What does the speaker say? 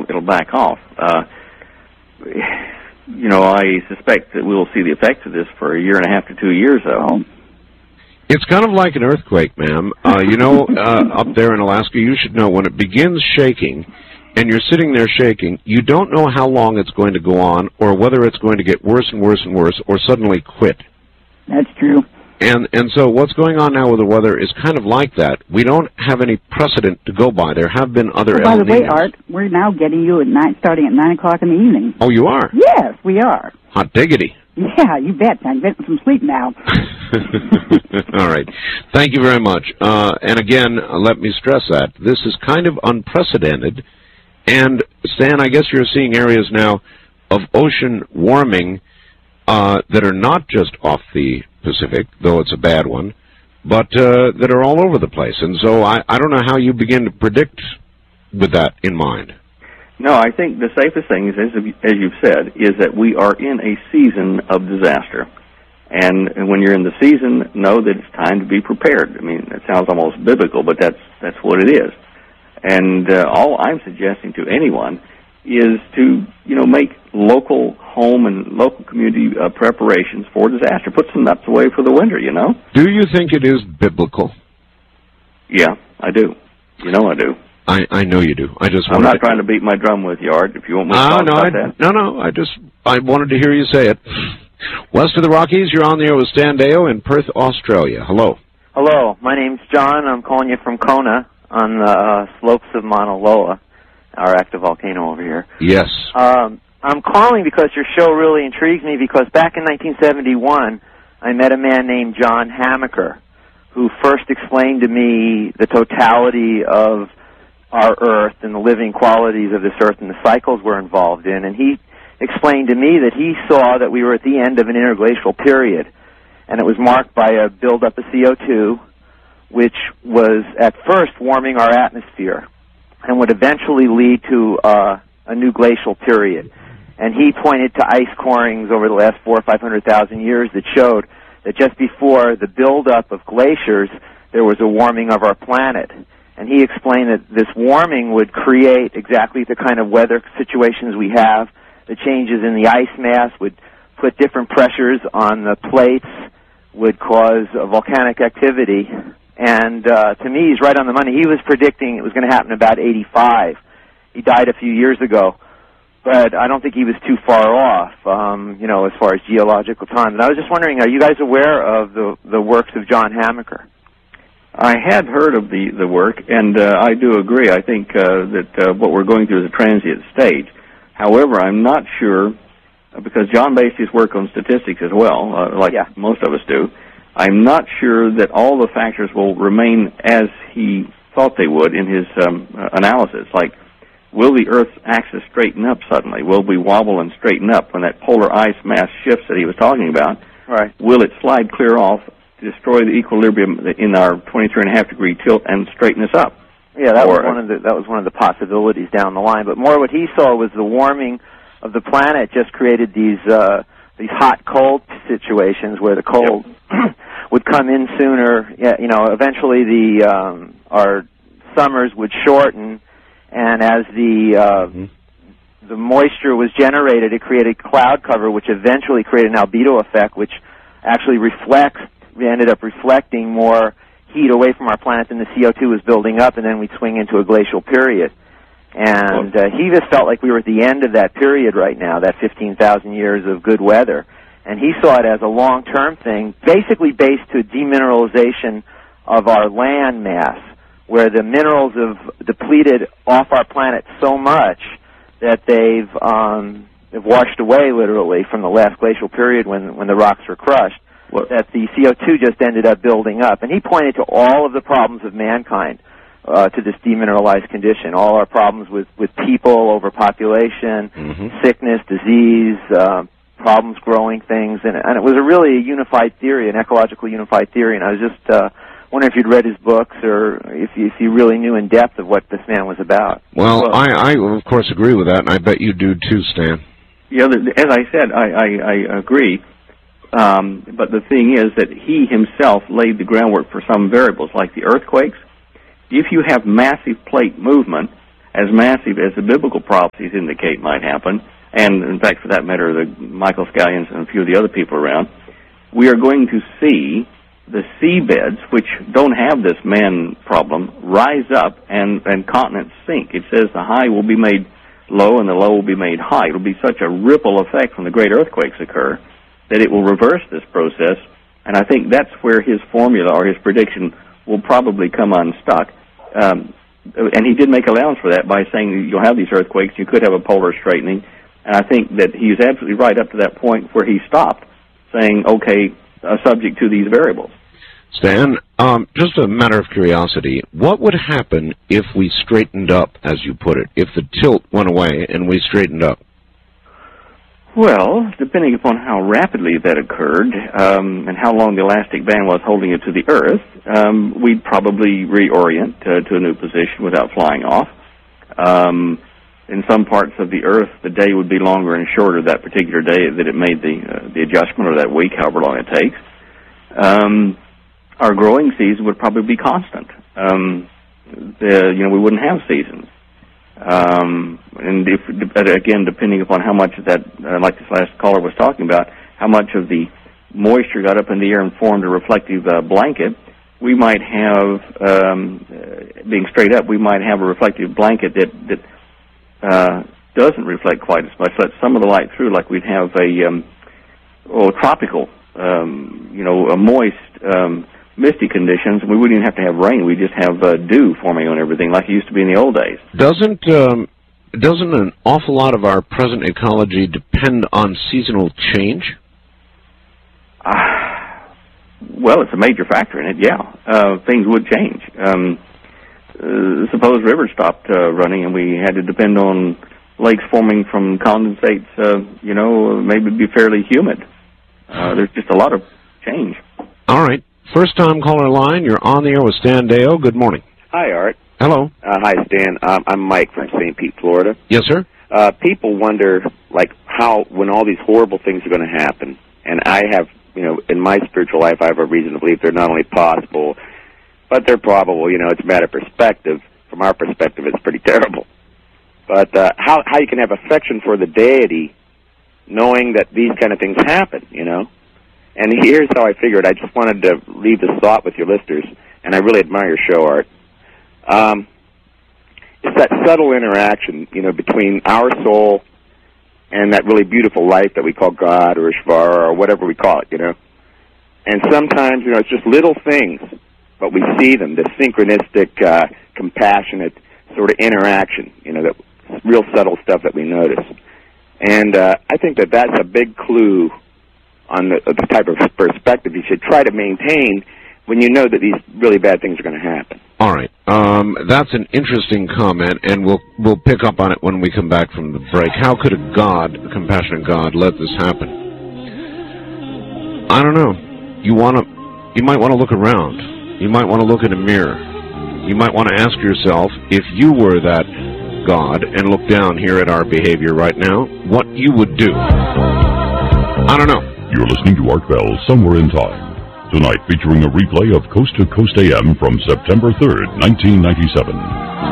it'll back off. I suspect that we'll see the effects of this for a year and a half to 2 years, though. It's kind of like an earthquake, ma'am. Up there in Alaska, you should know when it begins shaking, and you're sitting there shaking, you don't know how long it's going to go on, or whether it's going to get worse and worse and worse, or suddenly quit. That's true. And so what's going on now with the weather is kind of like that. We don't have any precedent to go by. There have been other El Niños. By the way, Art, we're now getting you at night, starting at 9 o'clock in the evening. Oh, you are? Yes, we are. Hot diggity. Yeah, you bet. I'm getting some sleep now. All right. Thank you very much. And again, let me stress that. This is kind of unprecedented. And, Stan, I guess you're seeing areas now of ocean warming that are not just off the Pacific, though it's a bad one, but that are all over the place. And so I don't know how you begin to predict with that in mind. No, I think the safest thing is, as you've said, is that we are in a season of disaster. And when you're in the season, know that it's time to be prepared. I mean, it sounds almost biblical, but that's what it is. And all I'm suggesting to anyone is to, make local home and local community preparations for disaster. Put some nuts away for the winter, Do you think it is biblical? Yeah, I do. I do. I know you do. I'm not trying to beat my drum with you, Art, if you want me to talk about that. No, I wanted to hear you say it. West of the Rockies, you're on the air with Stan Deyo in Perth, Australia. Hello. Hello, my name's John. I'm calling you from Kona on the slopes of Mauna Loa, our active volcano over here. Yes. I'm calling because your show really intrigues me, because back in 1971, I met a man named John Hamaker, who first explained to me the totality of our Earth and the living qualities of this Earth and the cycles we're involved in. And he explained to me that he saw that we were at the end of an interglacial period, and it was marked by a buildup of CO2, which was at first warming our atmosphere and would eventually lead to a new glacial period. And he pointed to ice corings over the last 400,000 or 500,000 years that showed that just before the buildup of glaciers, there was a warming of our planet. And he explained that this warming would create exactly the kind of weather situations we have. The changes in the ice mass would put different pressures on the plates, would cause volcanic activity. And to me, he's right on the money. He was predicting it was going to happen about 85. He died a few years ago. But I don't think he was too far off, as far as geological time. And I was just wondering, are you guys aware of the works of John Hamaker? I had heard of the work, and I do agree. I think that what we're going through is a transient stage. However, I'm not sure, because John based his work on statistics as well, most of us do. I'm not sure that all the factors will remain as he thought they would in his analysis. Like, will the Earth's axis straighten up suddenly? Will we wobble and straighten up when that polar ice mass shifts that he was talking about? Right. Will it slide clear off, destroy the equilibrium in our 23.5-degree tilt, and straighten us up? Yeah, that was one of the possibilities down the line. But more what he saw was the warming of the planet just created these hot-cold situations where the cold would come in sooner. Yeah, eventually our summers would shorten, and as the moisture was generated, it created cloud cover, which eventually created an albedo effect, which actually we ended up reflecting more heat away from our planet than the CO2 was building up, and then we'd swing into a glacial period. And he just felt like we were at the end of that period right now, that 15,000 years of good weather. And he saw it as a long-term thing, basically based to demineralization of our land mass, where the minerals have depleted off our planet so much that they've washed away, literally, from the last glacial period when the rocks were crushed, that the CO2 just ended up building up. And he pointed to all of the problems of mankind to this demineralized condition, all our problems with people, overpopulation, sickness, disease, problems growing things. And it was a really unified theory, an ecological unified theory. And I was just wondering if you'd read his books or if you really knew in depth of what this man was about. Well, I of course agree with that, and I bet you do too, Stan. Yeah, as I said, I agree. But the thing is that he himself laid the groundwork for some variables, like the earthquakes. If you have massive plate movement, as massive as the biblical prophecies indicate might happen, and in fact, for that matter, the Michael Scallions and a few of the other people around, we are going to see the seabeds, which don't have this man problem, rise up and continents sink. It says the high will be made low and the low will be made high. It will be such a ripple effect when the great earthquakes occur that it will reverse this process, and I think that's where his formula or his prediction will probably come unstuck. And he did make allowance for that by saying you'll have these earthquakes, you could have a polar straightening, and I think that he was absolutely right up to that point where he stopped saying, okay, subject to these variables. Stan, just a matter of curiosity, what would happen if we straightened up, as you put it, if the tilt went away and we straightened up? Well, depending upon how rapidly that occurred and how long the elastic band was holding it to the Earth, we'd probably reorient to a new position without flying off. In some parts of the Earth, the day would be longer and shorter that particular day that it made the adjustment, or that week, however long it takes. Our growing season would probably be constant. We wouldn't have seasons. And again, depending upon how much of that, like this last caller was talking about, how much of the moisture got up in the air and formed a reflective blanket, we might have, being straight up, we might have a reflective blanket that doesn't reflect quite as much, lets some of the light through, like we'd have a tropical, a moist, misty conditions. We wouldn't even have to have rain. We just have dew forming on everything like it used to be in the old days. Doesn't an awful lot of our present ecology depend on seasonal change? Well, it's a major factor in it, yeah. Things would change. Suppose rivers stopped running and we had to depend on lakes forming from condensates, maybe it'd be fairly humid. There's just a lot of change. All right. First-time caller line, you're on the air with Stan Deyo. Good morning. Hi, Art. Hello. Hi, Stan. I'm Mike from St. Pete, Florida. Yes, sir. People wonder, when all these horrible things are going to happen, and I have, in my spiritual life, I have a reason to believe they're not only possible, but they're probable. It's a matter of perspective. From our perspective, it's pretty terrible. But how you can have affection for the deity knowing that these kind of things happen, And here's how I figured. I just wanted to leave this thought with your listeners, and I really admire your show, Art. It's that subtle interaction, between our soul and that really beautiful light that we call God or Ishvara or whatever we call it, And sometimes, it's just little things, but we see them, this synchronistic, compassionate sort of interaction, that real subtle stuff that we notice. And I think that that's a big clue on the type of perspective you should try to maintain when you know that these really bad things are going to happen. All right. That's an interesting comment, and we'll pick up on it when we come back from the break. How could a compassionate God, let this happen? I don't know. You might want to look around. You might want to look in a mirror. You might want to ask yourself, if you were that God and look down here at our behavior right now, what you would do. I don't know. You're listening to Art Bell, Somewhere in Time. Tonight featuring a replay of Coast to Coast AM from September 3rd, 1997.